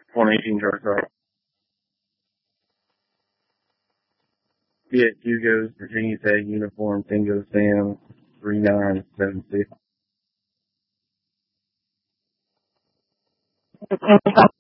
118 George Road. Viet Hugo's Virginia Tech uniform, Tango Sam, 3976.